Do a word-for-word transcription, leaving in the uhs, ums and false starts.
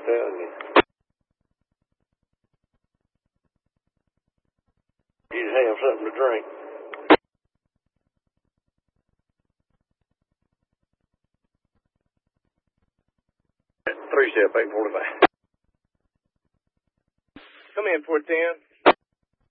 telling you. You just have something to drink. Three step eight forty-five. Come in, four ten.